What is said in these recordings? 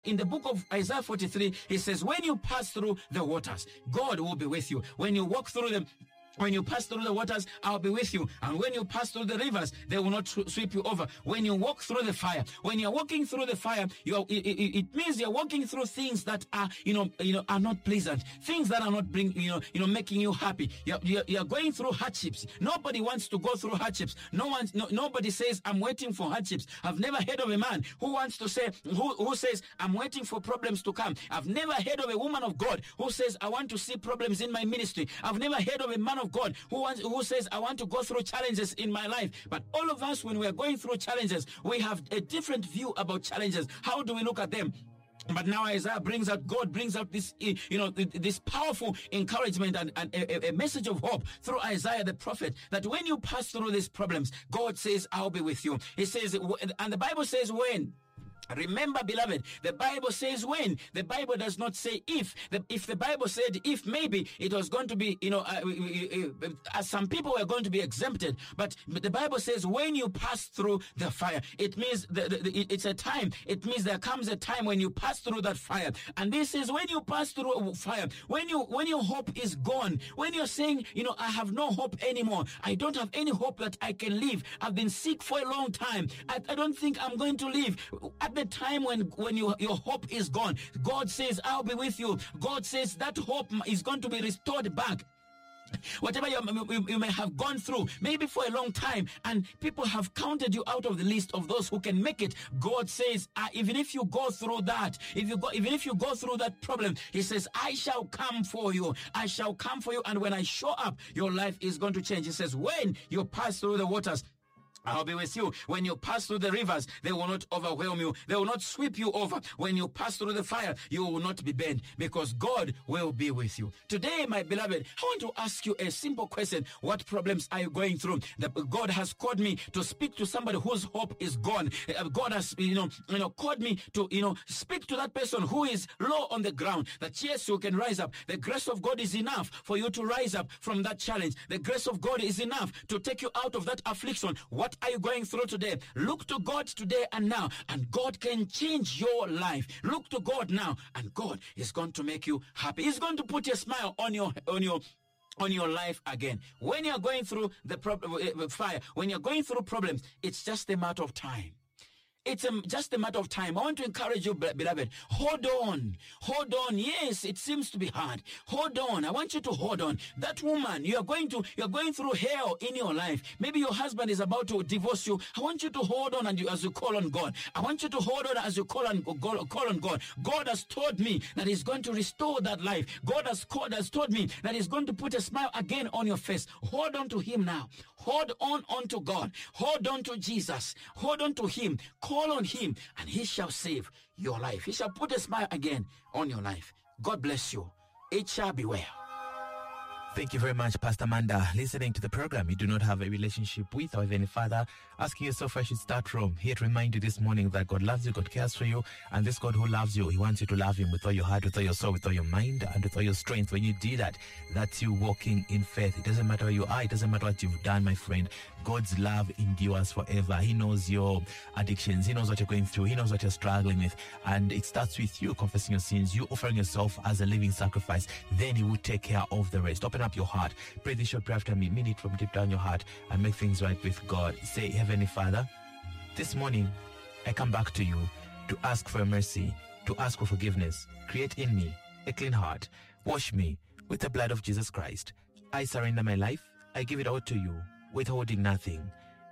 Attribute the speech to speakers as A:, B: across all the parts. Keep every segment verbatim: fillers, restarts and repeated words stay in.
A: In the book of Isaiah forty-three, he says, when you pass through the waters, God will be with you. When you walk through them, when you pass through the waters, I'll be with you. And when you pass through the rivers, they will not sweep you over. When you walk through the fire, when you're walking through the fire, you are, it, it, it means you're walking through things that are, you know, you know, are not pleasant, things that are not bring, you know, you know, making you happy. You're, you're, you're going through hardships. Nobody wants to go through hardships. No one, no, nobody says, I'm waiting for hardships. I've never heard of a man who wants to say, who, who says, I'm waiting for problems to come. I've never heard of a woman of God who says, I want to see problems in my ministry. I've never heard of a man of God who wants, who says, I want to go through challenges in my life. But all of us, when we are going through challenges, we have a different view about challenges. How do we look at them? But now Isaiah brings out, God brings out this, you know, this powerful encouragement and, and a, a message of hope through Isaiah the prophet, that when you pass through these problems, God says, I'll be with you. He says, and the Bible says when. Remember, beloved, the Bible says when. The Bible does not say if. The, if the Bible said if, maybe it was going to be, you know, uh, uh, uh, some people were going to be exempted. But the Bible says when you pass through the fire, it means the, the, the, it's a time. It means there comes a time when you pass through that fire. And this is when you pass through fire, when you when your hope is gone, when you're saying, you know, I have no hope anymore. I don't have any hope that I can live. I've been sick for a long time. I, I don't think I'm going to live. At the time when when you, your hope is gone, God says, I'll be with you. God says that hope is going to be restored back. Whatever you, you, you may have gone through, maybe for a long time, and people have counted you out of the list of those who can make it. God says, uh, even if you go through that, if you go, even if you go through that problem, He says, I shall come for you. I shall come for you, and when I show up, your life is going to change. He says, when you pass through the waters, I'll be with you. When you pass through the rivers, they will not overwhelm you. They will not sweep you over. When you pass through the fire, you will not be burned, because God will be with you. Today, my beloved, I want to ask you a simple question. What problems are you going through? That God has called me to speak to somebody whose hope is gone. God has, you know, you know, called me to, you know, speak to that person who is low on the ground, that yes, you can rise up. The grace of God is enough for you to rise up from that challenge. The grace of God is enough to take you out of that affliction. What What are you going through today? Look to God today and now, and God can change your life. Look to God now, and God is going to make you happy. He's going to put a smile on your on your on your life again. When you're going through the problem, uh, fire, when you're going through problems, it's just a matter of time. It's a, just a matter of time. I want to encourage you, beloved. Hold on. Hold on. Yes, it seems to be hard. Hold on. I want you to hold on. That woman, you are going to, you're going through hell in your life. Maybe your husband is about to divorce you. I want you to hold on and you, as you call on God. I want you to hold on as you call on, call on God. God has told me that He's going to restore that life. God has, called, has told me that He's going to put a smile again on your face. Hold on to Him now. Hold on onto God. Hold on to Jesus. Hold on to Him. Call on Him, and He shall save your life. He shall put a smile again on your life. God bless you. It shall be well.
B: Thank you very much, Pastor Manda. Listening to the program you do not have a relationship with or Heavenly Father, asking yourself where you should start from. Here to remind you this morning that God loves you, God cares for you, and this God who loves you, He wants you to love Him with all your heart, with all your soul, with all your mind, and with all your strength. When you do that, that's you walking in faith. It doesn't matter where you are, it doesn't matter what you've done, my friend. God's love endures forever. He knows your addictions, He knows what you're going through, He knows what you're struggling with, and it starts with you confessing your sins, you offering yourself as a living sacrifice. Then He will take care of the rest. Open up your heart, pray this short prayer after me, mean it from deep down your heart, and make things right with God. Say, Heavenly Father, this morning I come back to you to ask for mercy, to ask for forgiveness. Create in me a clean heart, wash me with the blood of Jesus Christ. I surrender my life, I give it all to you, withholding nothing.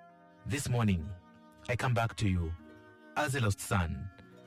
B: This morning I come back to you as a lost son.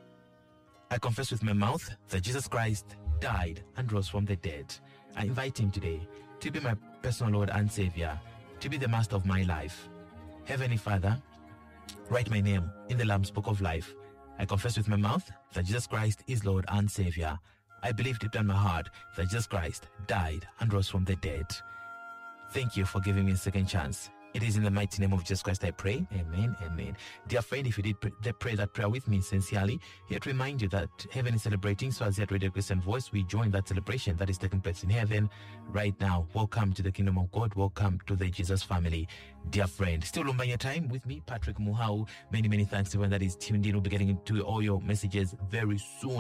B: I confess with my mouth that Jesus Christ died and rose from the dead. I invite Him today to be my personal Lord and Savior, to be the master of my life. Heavenly Father, write my name in the Lamb's Book of Life. I confess with my mouth that Jesus Christ is Lord and Savior. I believe deep down my heart that Jesus Christ died and rose from the dead. Thank you for giving me a second chance. It is in the mighty name of Jesus Christ I pray. Amen. Amen. Dear friend, if you did pray, pray that prayer with me sincerely, here to remind you that heaven is celebrating. So as at Radio Christian Voice, we join that celebration that is taking place in heaven right now. Welcome to the kingdom of God. Welcome to the Jesus family. Dear friend, still on your time with me, Patrick Muhau. Many, many thanks to everyone that is tuned in. We'll be getting into all your messages very soon.